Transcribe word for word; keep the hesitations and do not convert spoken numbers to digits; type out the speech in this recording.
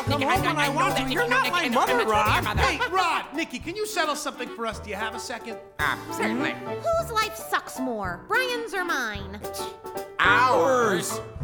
come home when I want to. You're not my mother, Rod. Hey, Rod, Nikki, can you settle something for us? Do you have a second? Uh, certainly. Whose life sucks more, Brian's or mine? Ours.